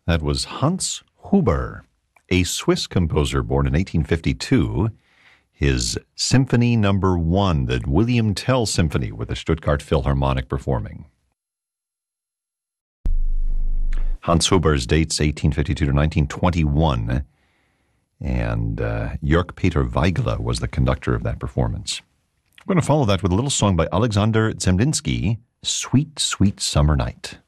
That was Hans Huber, a Swiss composer born in 1852. His Symphony Number 1, the William Tell Symphony, with the Stuttgart Philharmonic performing. Hans Huber's dates 1852 to 1921, and Jörg Peter Weigele was the conductor of that performance. I'm going to follow that with a little song by Alexander Zemlinsky, Sweet, Sweet Summer Night.